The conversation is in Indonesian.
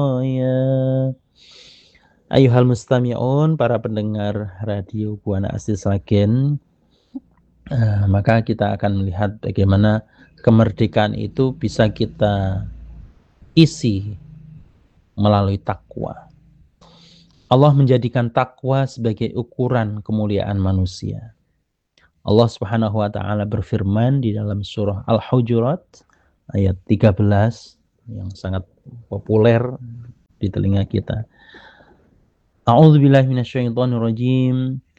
Ya ayyuhal mustami'un, para pendengar radio Buana Asri Sragen, maka kita akan melihat bagaimana kemerdekaan itu bisa kita isi melalui takwa. Allah menjadikan takwa sebagai ukuran kemuliaan manusia. Allah Subhanahu wa taala berfirman di dalam surah Al-Hujurat ayat 13 yang sangat populer di telinga kita. A'udzubillahi minasyaitonirrajim.